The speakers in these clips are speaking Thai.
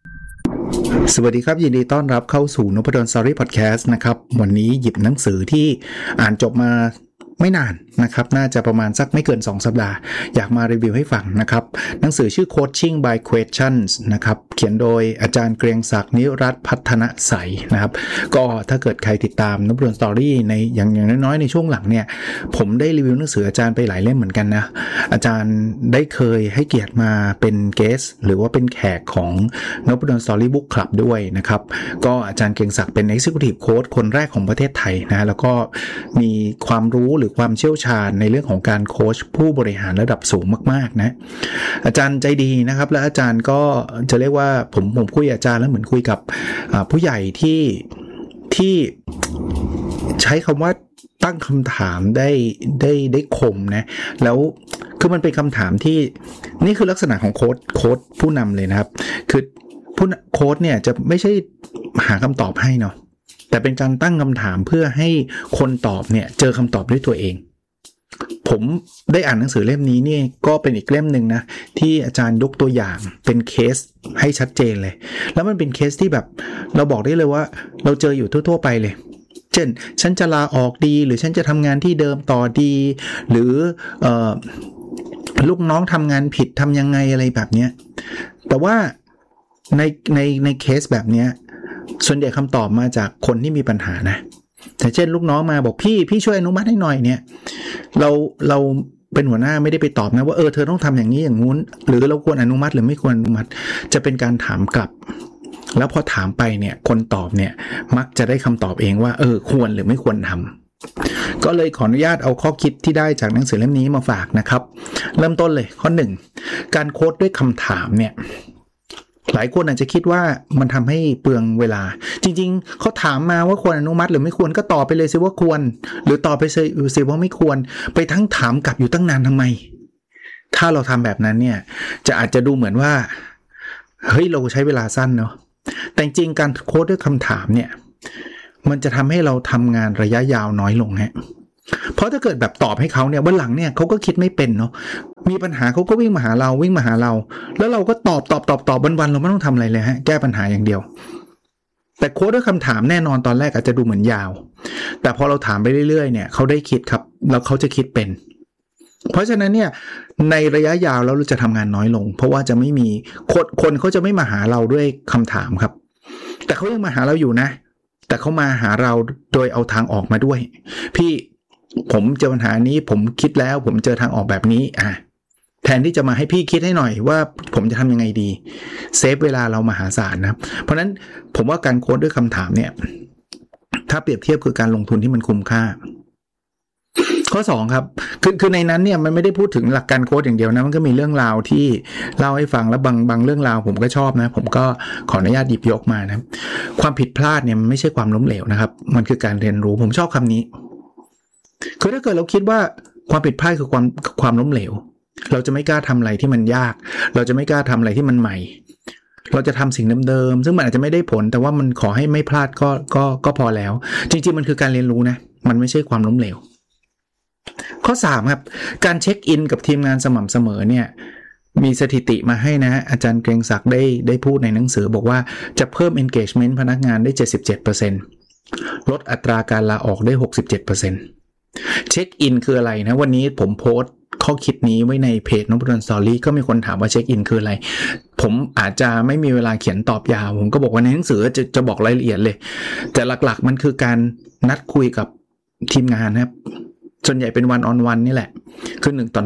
สวัสดีครับยินดีต้อนรับเข้าสู่นพดล Story Podcast นะครับวันนี้หยิบหนังสือที่อ่านจบมาไม่นานนะครับน่าจะประมาณสักไม่เกิน2สัปดาห์อยากมารีวิวให้ฟังนะครับหนังสือชื่อ Coaching by Questions นะครับเขียนโดยอาจารย์เกรียงศักดิ์นิรัตน์พัฒนใสนะครับก็ถ้าเกิดใครติดตามนพดล Story ในอย่างน้อยๆในช่วงหลังเนี่ยผมได้รีวิวหนังสืออาจารย์ไปหลายเล่มเหมือนกันนะอาจารย์ได้เคยให้เกียรติมาเป็นเกสต์หรือว่าเป็นแขกของนพดล Story Book Club ด้วยนะครับก็อาจารย์เกรียงศักดิ์เป็น Executive Coach คนแรกของประเทศไทยนะแล้วก็มีความรู้หรือความเชี่ยวชาญในเรื่องของการโค้ชผู้บริหารระดับสูงมากๆนะอาจารย์ใจดีนะครับและอาจารย์ก็จะเรียกว่าผมคุยกับอาจารย์แล้วเหมือนคุยกับผู้ใหญ่ที่ใช้คำว่าตั้งคำถามได้คมนะแล้วคือมันเป็นคำถามที่นี่คือลักษณะของโค้ชผู้นำเลยนะครับคือผู้โค้ชเนี่ยจะไม่ใช่หาคำตอบให้เนาะแต่เป็นการตั้งคำถามเพื่อให้คนตอบเนี่ยเจอคำตอบด้วยตัวเองผมได้อ่านหนังสือเล่มนี้นี่ก็เป็นอีกเล่มหนึ่งนะที่อาจารย์ยกตัวอย่างเป็นเคสให้ชัดเจนเลยแล้วมันเป็นเคสที่แบบเราบอกได้เลยว่าเราเจออยู่ทั่วๆไปเลยเช่นฉันจะลาออกดีหรือฉันจะทำงานที่เดิมต่อดีหรือลูกน้องทำงานผิดทำยังไงอะไรแบบนี้แต่ว่าในเคสแบบนี้ส่วนใหญ่คำตอบมาจากคนที่มีปัญหานะแต่เช่นลูกน้องมาบอกพี่ช่วยอนุมัติให้หน่อยเนี่ยเราเป็นหัวหน้าไม่ได้ไปตอบนะว่าเธอต้องทำอย่างนี้อย่างงู้นหรือเราควรอนุมัติหรือไม่ควรอนุมัติจะเป็นการถามกลับแล้วพอถามไปเนี่ยคนตอบเนี่ยมักจะได้คำตอบเองว่าควรหรือไม่ควรทำก็เลยขออนุญาตเอาข้อคิดที่ได้จากหนังสือเล่มนี้มาฝากนะครับเริ่มต้นเลยข้อ1การโค้ดด้วยคำถามเนี่ยหลายคนอาจจะคิดว่ามันทำให้เปลืองเวลาจริงๆเขาถามมาว่าควรอนุมัติหรือไม่ควรก็ตอบไปเลยสิว่าควรหรือตอบไปสิว่าไม่ควรไปทั้งถามกลับอยู่ตั้งนานทำไมถ้าเราทำแบบนั้นเนี่ยจะอาจจะดูเหมือนว่าเฮ้ยเราใช้เวลาสั้นเนาะแต่จริงการโค้ดด้วยคำถามเนี่ยมันจะทำให้เราทำงานระยะยาวน้อยลงฮะเพราะถ้าเกิดแบบตอบให้เขาเนี่ยวันหลังเนี่ยเขาก็คิดไม่เป็นเนาะมีปัญหาเขาก็วิ่งมาหาเราแล้วเราก็ตอบวันๆเราไม่ต้องทำอะไรเลยฮะแก้ปัญหาอย่างเดียวแต่โค้ดด้วยคำถามแน่นอนตอนแรกอาจจะดูเหมือนยาวแต่พอเราถามไปเรื่อยๆเนี่ยเขาได้คิดครับแล้วเขาจะคิดเป็นเพราะฉะนั้นเนี่ยในระยะยาวเราจะทำงานน้อยลงเพราะว่าจะไม่มีคนเขาจะไม่มาหาเราด้วยคำถามครับแต่เขายังมาหาเราอยู่นะแต่เขามาหาเราโดยเอาทางออกมาด้วยพี่ผมเจอปัญหานี้ผมคิดแล้วผมเจอทางออกแบบนี้แทนที่จะมาให้พี่คิดให้หน่อยว่าผมจะทำยังไงดีเซฟเวลาเรามหาศาลนะครับเพราะนั้นผมว่าการโค้ดด้วยคำถามเนี่ยถ้าเปรียบเทียบคือการลงทุนที่มันคุ้มค่าข้อ2ครับคือในนั้นเนี่ยมันไม่ได้พูดถึงหลักการโค้ดอย่างเดียวนะมันก็มีเรื่องราวที่เล่าให้ฟังแล้วบางเรื่องราวผมก็ชอบนะผมก็ขออนุญาตหยิบยกมานะความผิดพลาดเนี่ยมันไม่ใช่ความล้มเหลวนะครับมันคือการเรียนรู้ผมชอบคำนี้คือถ้าเกิดเราคิดว่าความผิดพลาดคือความล้มเหลวเราจะไม่กล้าทำอะไรที่มันยากเราจะไม่กล้าทำอะไรที่มันใหม่เราจะทำสิ่งเดิมๆซึ่งมันอาจจะไม่ได้ผลแต่ว่ามันขอให้ไม่พลาดก็พอแล้วจริงๆมันคือการเรียนรู้นะมันไม่ใช่ความล้มเหลวข้อ3ครับการเช็คอินกับทีมงานสม่ำเสมอเนี่ยมีสถิติมาให้นะอาจารย์เกรียงศักดิ์ได้พูดในหนังสือบอกว่าจะเพิ่ม engagement พนักงานได้ 77% ลดอัตราการลาออกได้ 67%เช็คอินคืออะไรนะวันนี้ผมโพสต์ข้อคิดนี้ไว้ในเพจนพดล Story ก็มีคนถามว่าเช็คอินคืออะไรผมอาจจะไม่มีเวลาเขียนตอบยาวผมก็บอกว่าในหนังสือจะบอกรายละเอียดเลยแต่หลักๆมันคือการนัดคุยกับทีมงานนะครับส่วนใหญ่เป็นวันออนวันนี่แหละคือ1 ต่อ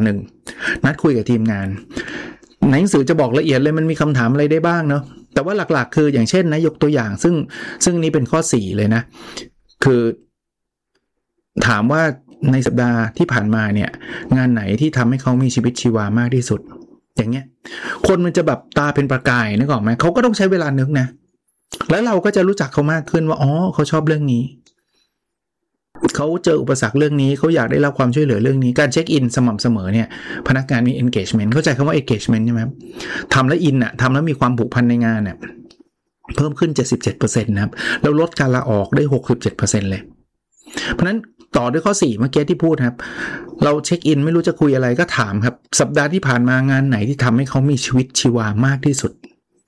1นัดคุยกับทีมงานในหนังสือจะบอกละเอียดเลยมันมีคำถามอะไรได้บ้างเนาะแต่ว่าหลักๆคืออย่างเช่นนะยกตัวอย่างซึ่งนี้เป็นข้อ4เลยนะคือถามว่าในสัปดาห์ที่ผ่านมาเนี่ยงานไหนที่ทำให้เขามีชีวิตชีวามากที่สุดอย่างเงี้ยคนมันจะแบบตาเป็นประกายนึกออกไหมเขาก็ต้องใช้เวลานึกนะแล้วเราก็จะรู้จักเขามากขึ้นว่าเขาชอบเรื่องนี้เขาเจออุปสรรคเรื่องนี้เขาอยากได้รับความช่วยเหลือเรื่องนี้การเช็คอินสม่ำเสมอเนี่ยพนักงานมี engagement เข้าใจคำว่า engagement ใช่ไหมทำแล้วอินทำแล้วมีความผูกพันในงานเนี่ยเพิ่มขึ้น 77% นะครับแล้วลดการลาออกได้ 67% เลยเพราะนั้นต่อด้วยข้อ4เมื่อกี้ที่พูดครับเราเช็คอินไม่รู้จะคุยอะไรก็ถามครับสัปดาห์ที่ผ่านมางานไหนที่ทำให้เขามีชีวิตชีวามากที่สุด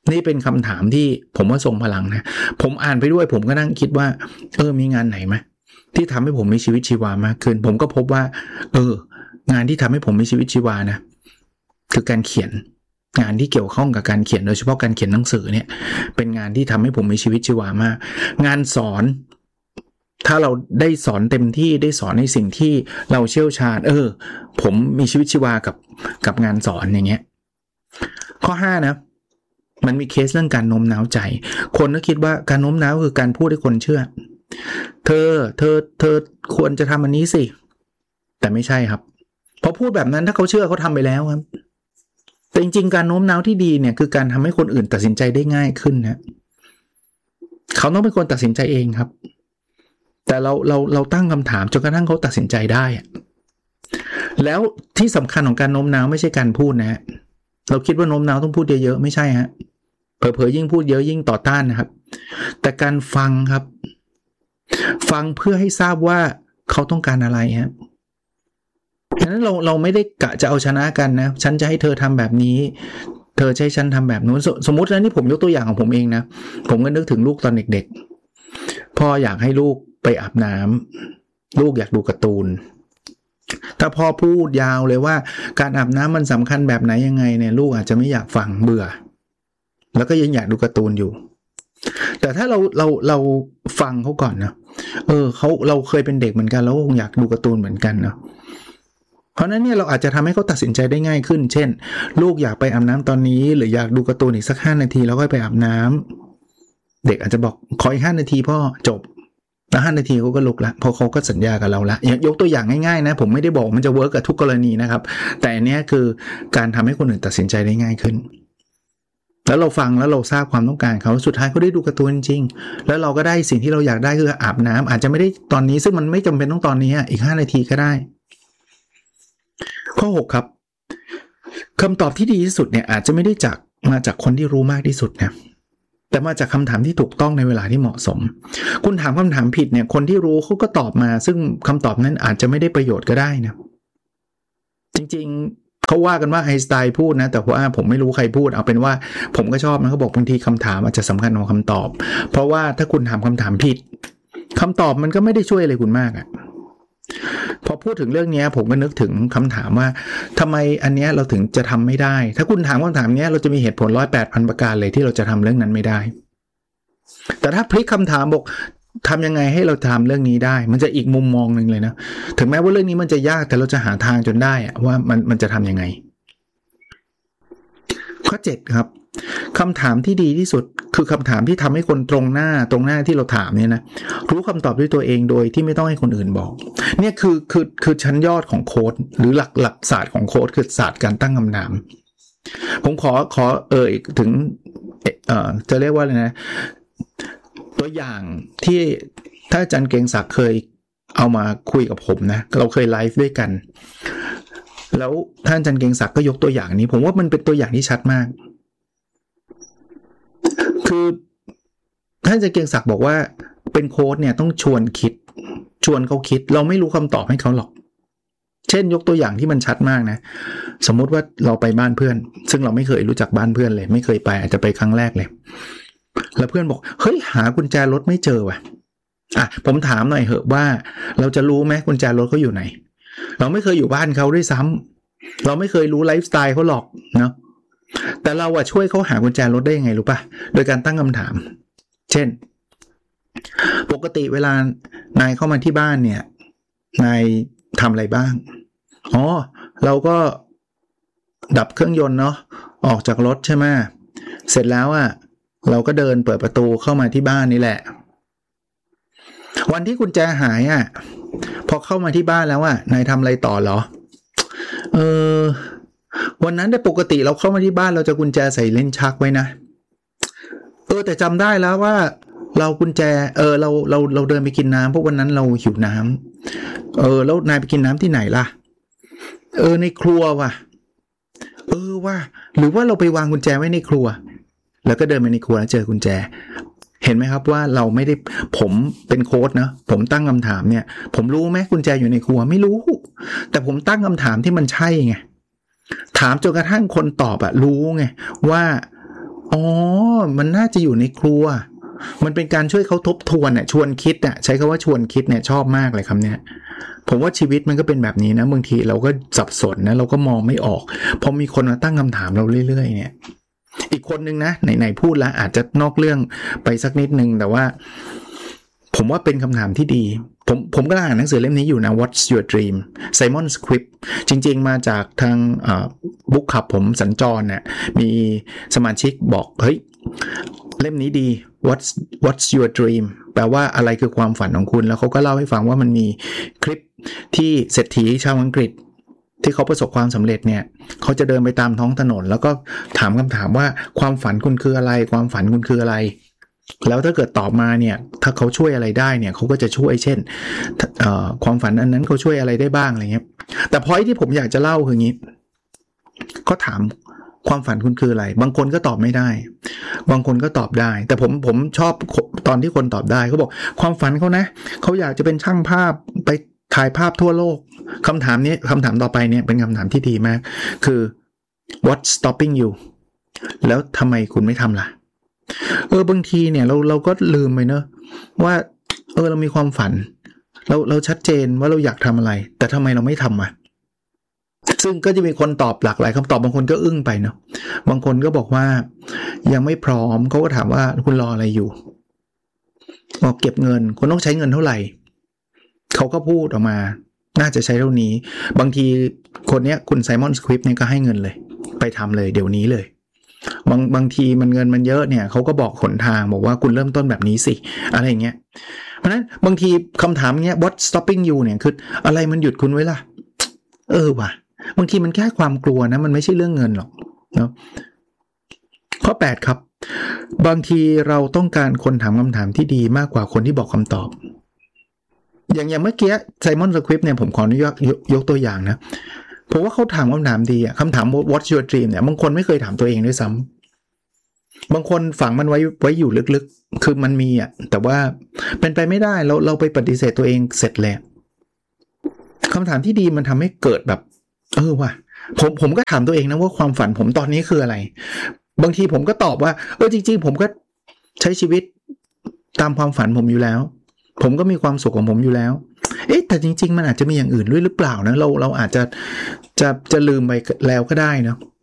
นี่เป็นคำถามที่ผมว่าทรงพลังนะผมอ่านไปด้วยผมก็นั่งคิดว่ามีงานไหนไหมที่ทำให้ผมมีชีวิตชีวามากขึ้นผมก็พบว่างานที่ทำให้ผมมีชีวิตชีวานะคือการเขียนงานที่เกี่ยวข้องกับการเขียนโดยเฉพาะการเขียนหนังสือเนี่ยเป็นงานที่ทำให้ผมมีชีวิตชีวามากงานสอนถ้าเราได้สอนเต็มที่ได้สอนในสิ่งที่เราเชี่ยวชาญผมมีชีวิตชีวากับงานสอนอย่างเงี้ยข้อ5นะมันมีเคสเรื่องการโน้มน้าวใจคนก็คิดว่าการโน้มน้าวคือการพูดให้คนเชื่อเธอควรจะทำอันนี้สิแต่ไม่ใช่ครับพอพูดแบบนั้นถ้าเขาเชื่อเขาทำไปแล้วครับแต่จริงๆการโน้มน้าวที่ดีเนี่ยคือการทำให้คนอื่นตัดสินใจได้ง่ายขึ้นนะเขาต้องเป็นคนตัดสินใจเองครับแต่เราตั้งคำถามจนกระทั่งเขาตัดสินใจได้แล้วที่สำคัญของการโน้มน้าวไม่ใช่การพูดนะเราคิดว่าโน้มน้าวต้องพูดเยอะๆไม่ใช่ฮะเผลอๆยิ่งพูดเยอะยิ่งต่อต้านนะครับแต่การฟังครับฟังเพื่อให้ทราบว่าเขาต้องการอะไรฮะฉะนั้นเราไม่ได้กะจะเอาชนะกันนะฉันจะให้เธอทำแบบนี้เธอใช้ฉันทำแบบนู้นสมมตินะนี่ผมยกตัวอย่างของผมเองนะผมก็นึกถึงลูกตอนเด็กๆพ่ออยากให้ลูกไปอาบน้ำลูกอยากดูการ์ตูนถ้าพ่อพูดยาวเลยว่าการอาบน้ำมันสำคัญแบบไหนยังไงเนี่ยลูกอาจจะไม่อยากฟังเบื่อแล้วก็ยังอยากดูการ์ตูนอยู่แต่ถ้าเราฟังเขาก่อนนะเราเคยเป็นเด็กเหมือนกันแล้วคงอยากดูการ์ตูนเหมือนกันเนาะเพราะนั้นเนี่ยเราอาจจะทำให้เขาตัดสินใจได้ง่ายขึ้นเช่นลูกอยากไปอาบน้ำตอนนี้หรืออยากดูการ์ตูนอีกสัก5 นาทีแล้วค่อยไปอาบน้ำเด็กอาจจะบอกขออีก5 นาทีพ่อจบแล้ว5 นาทีเขาก็ลุกละเพราะเขาก็สัญญากับเราละยกตัวอย่างง่ายๆนะผมไม่ได้บอกมันจะเวิร์กกับทุกกรณีนะครับแต่อันนี้คือการทำให้คนอื่นตัดสินใจได้ง่ายขึ้นแล้วเราฟังแล้วเราทราบความต้องการเขาสุดท้ายเขาได้ดูการ์ตูนจริงๆแล้วเราก็ได้สิ่งที่เราอยากได้คืออาบน้ำอาจจะไม่ได้ตอนนี้ซึ่งมันไม่จำเป็นต้องตอนนี้อีก5 นาทีก็ได้ข้อ6ครับคำตอบที่ดีที่สุดเนี่ยอาจจะไม่ได้มาจากคนที่รู้มากที่สุดนะแต่มาจากคำถามที่ถูกต้องในเวลาที่เหมาะสมคุณถามคำถามผิดเนี่ยคนที่รู้เขาก็ตอบมาซึ่งคำตอบนั้นอาจจะไม่ได้ประโยชน์ก็ได้นะจริงๆเขาว่ากันว่าไอน์สไตน์พูดนะแต่ว่าผมไม่รู้ใครพูดเอาเป็นว่าผมก็ชอบนะเขาบอกบางทีคำถามอาจจะสำคัญกว่าคำตอบเพราะว่าถ้าคุณถามคำถามผิดคำตอบมันก็ไม่ได้ช่วยอะไรคุณมากพอพูดถึงเรื่องนี้ผมก็นึกถึงคำถามว่าทำไมอันนี้เราถึงจะทำไม่ได้ถ้าคุณถามคำถามนี้เราจะมีเหตุผล108,000 ประการเลยที่เราจะทำเรื่องนั้นไม่ได้แต่ถ้าพลิกคำถามบอกทำยังไงให้เราทำเรื่องนี้ได้มันจะอีกมุมมองนึงเลยนะถึงแม้ว่าเรื่องนี้มันจะยากแต่เราจะหาทางจนได้ว่ามันจะทำยังไงข้อ7ครับคำถามที่ดีที่สุดคือคำถามที่ทำให้คนตรงหน้าที่เราถามเนี่ยนะรู้คำตอบด้วยตัวเองโดยที่ไม่ต้องให้คนอื่นบอกเนี่ยคือชั้นยอดของโค้ดหรือหลักศาสตร์ของโค้ดคือศาสตร์การตั้งคำถามผมขอถึงจะเรียกว่าอะไรนะตัวอย่างที่ถ้าอาจารย์เกรียงศักดิ์เคยเอามาคุยกับผมนะเราเคยไลฟ์ด้วยกันแล้วท่านอาจารย์เกรียงศักดิ์ก็ยกตัวอย่างนี้ผมว่ามันเป็นตัวอย่างที่ชัดมากคือท่านอาจารย์เกรียงศักดิ์บอกว่าเป็นโค้ดเนี่ยต้องชวนเขาคิดเราไม่รู้คำตอบให้เขาหรอกเช่นยกตัวอย่างที่มันชัดมากนะสมมติว่าเราไปบ้านเพื่อนซึ่งเราไม่เคยรู้จักบ้านเพื่อนเลยไม่เคยไปอาจจะไปครั้งแรกเลยแล้วเพื่อนบอกเฮ้ยหากุญแจรถไม่เจอว่ะผมถามหน่อยเหอะว่าเราจะรู้ไหมกุญแจรถเขาอยู่ไหนเราไม่เคยอยู่บ้านเขาด้วยซ้ำเราไม่เคยรู้ไลฟ์สไตล์เขาหรอกเนาะแต่เราช่วยเขาหากุญแจรถได้ยังไงรู้ป่ะโดยการตั้งคำถามเช่นปกติเวลานายเข้ามาที่บ้านเนี่ยนายทำอะไรบ้างเราก็ดับเครื่องยนต์เนาะออกจากรถใช่ไหมเสร็จแล้วเราก็เดินเปิดประตูเข้ามาที่บ้านนี่แหละวันที่กุญแจหายพอเข้ามาที่บ้านแล้วนายทำอะไรต่อเหรอวันนั้นแต่ปกติเราเข้ามาที่บ้านเราจะกุญแจใส่ลิ้นชักไว้นะแต่จำได้แล้วว่าเรากุญแจเราเดินไปกินน้ำเพราะวันนั้นเราหิวน้ำแล้วนายไปกินน้ำที่ไหนล่ะในครัวว่ะว่าหรือว่าเราไปวางกุญแจไว้ในครัวแล้วก็เดินไปในครัวแล้วเจอกุญแจเห็นไหมครับว่าเราไม่ได้ผมเป็นโค้ชนะผมตั้งคำถามเนี่ยผมรู้ไหมกุญแจอยู่ในครัวไม่รู้แต่ผมตั้งคำถามที่มันใช่ไงถามจนกระทั่งคนตอบรู้ไงว่าอ๋อมันน่าจะอยู่ในครัวมันเป็นการช่วยเขาทบทวนชวนคิดใช้คำว่าชวนคิดเนี่ยชอบมากเลยคำเนี้ยผมว่าชีวิตมันก็เป็นแบบนี้นะบางทีเราก็สับสนนะเราก็มองไม่ออกพอมีคนมาตั้งคำถามเราเรื่อยๆเนี่ยอีกคนนึงนะไหนๆพูดแล้วอาจจะนอกเรื่องไปสักนิดนึงแต่ว่าผมว่าเป็นคำถามที่ดีผมก็อ่านหนังสือเล่มนี้อยู่นะ What's Your Dream Simon Squibb จริงๆมาจากทางบุ๊กคลับผมสัญจรน่ะมีสมาชิกบอกเฮ้ยเล่มนี้ดี What's Your Dream แปลว่าอะไรคือความฝันของคุณแล้วเขาก็เล่าให้ฟังว่ามันมีคลิปที่เศรษฐีชาวอังกฤษที่เขาประสบความสำเร็จเนี่ยเขาจะเดินไปตามท้องถนนแล้วก็ถามคำถามว่าความฝันคุณคืออะไรความฝันคุณคืออะไรแล้วถ้าเกิดตอบมาเนี่ยถ้าเขาช่วยอะไรได้เนี่ยเขาก็จะช่วยเช่นความฝันอันนั้นเขาช่วยอะไรได้บ้างอะไรเงี้ยแต่พอยที่ผมอยากจะเล่าคืองี้ก็ถามความฝันคุณคืออะไรบางคนก็ตอบไม่ได้บางคนก็ตอบได้แต่ผมชอบตอนที่คนตอบได้เขาบอกความฝันเขานะเขาอยากจะเป็นช่างภาพไปถ่ายภาพทั่วโลกคำถามต่อไปเนี่ยเป็นคำถามที่ดีมากคือ what's stopping you แล้วทำไมคุณไม่ทำล่ะบางทีเนี่ยเราก็ลืมไปเนอะว่าเรามีความฝันเราชัดเจนว่าเราอยากทำอะไรแต่ทำไมเราไม่ทำซึ่งก็จะมีคนตอบหลากหลายคำตอบบางคนก็อึ้งไปเนาะบางคนก็บอกว่ายังไม่พร้อมเขาก็ถามว่าคุณรออะไรอยู่บอกเก็บเงินคุณต้องใช้เงินเท่าไหร่เขาก็พูดออกมาน่าจะใช้เท่านี้บางทีคนเนี้ยคุณไซมอนสควิปเนี่ยก็ให้เงินเลยไปทำเลยเดี๋ยวนี้เลยบางทีมันเงินมันเยอะเนี่ยเขาก็บอกหนทางบอกว่าคุณเริ่มต้นแบบนี้สิอะไรอย่างเงี้ยเพราะฉะนั้นบางทีคำถามเงี้ย what stopping you เนี่ยคืออะไรมันหยุดคุณไว้ล่ะว่ะบางทีมันแค่ความกลัวนะมันไม่ใช่เรื่องเงินหรอกเนาะข้อ8ครับบางทีเราต้องการคนถามคำถามที่ดีมากกว่าคนที่บอกคำตอบอย่างเมื่อกี้ไซมอนสควิปเนี่ยผมขออนุญาตยกตัวอย่างนะเพราะว่าเขาถามคำถามดีคำถาม What's your dream เนี่ยบางคนไม่เคยถามตัวเองด้วยซ้ำบางคนฝังมันไว้อยู่ลึกๆคือมันมีแต่ว่าเป็นไปไม่ได้เราไปปฏิเสธตัวเองเสร็จแล้วคำถามที่ดีมันทำให้เกิดแบบว่ะผมก็ถามตัวเองนะว่าความฝันผมตอนนี้คืออะไรบางทีผมก็ตอบว่าจริงๆผมก็ใช้ชีวิตตามความฝันผมอยู่แล้วผมก็มีความสุขของผมอยู่แล้วแต่จริงๆมันอาจจะมีอย่างอื่นด้วยหรือเปล่านะเราอาจจะลืมไปแล้วก็ได้เนาะ